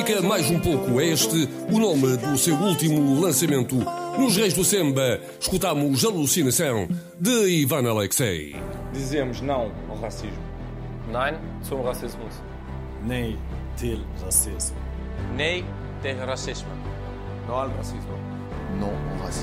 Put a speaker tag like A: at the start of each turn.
A: Música mais um pouco, é este o nome do seu último lançamento. Nos Reis do Samba, escutamos Alucinação, de Ivan Alexei.
B: Dizemos não ao racismo.
C: Nein zum Rassismus.
D: Nee til racismo.
E: Nee tegen racisme.
F: Não ao racismo.
G: Non au racisme.